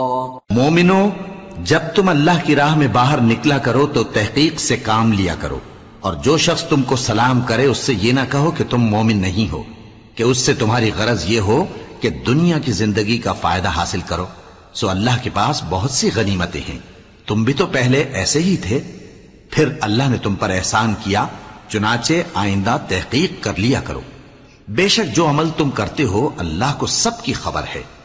मोमिनो, जब तुम अल्लाह की राह में बाहर निकला करो तो तहकीक से काम लिया करो, और जो शख्स तुमको सलाम करे उससे ये ना कहो कि तुम मोमिन नहीं हो, कि उससे तुम्हारी गरज ये हो कि दुनिया की जिंदगी का फायदा हासिल करो। सो अल्लाह के पास बहुत सी गनीमतें हैं, तुम भी तो पहले ऐसे ही थे, फिर अल्लाह ने तुम पर एहसान किया, चुनाचे आइंदा तहकीक कर लिया करो। बेशक जो अमल तुम करते हो अल्लाह को सब की खबर है।